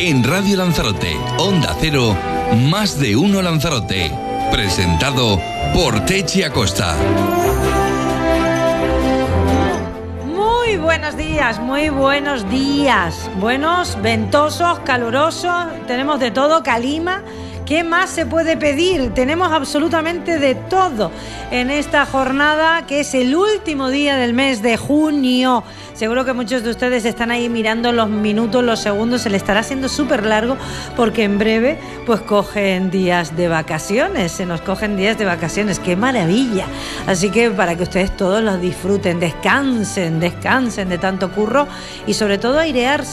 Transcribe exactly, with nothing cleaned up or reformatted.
En Radio Lanzarote, Onda Cero, Más de Uno Lanzarote. Presentado por Techi Acosta. Muy buenos días, muy buenos días. Buenos, ventosos, calurosos, tenemos de todo, calima. ¿Qué más se puede pedir? Tenemos absolutamente de todo en esta jornada, que es el último día del mes de junio. Seguro que muchos de ustedes están ahí mirando los minutos, los segundos, se le estará haciendo súper largo porque en breve pues cogen días de vacaciones, se nos cogen días de vacaciones, ¡qué maravilla! Así que para que ustedes todos los disfruten, descansen, descansen de tanto curro y sobre todo airearse.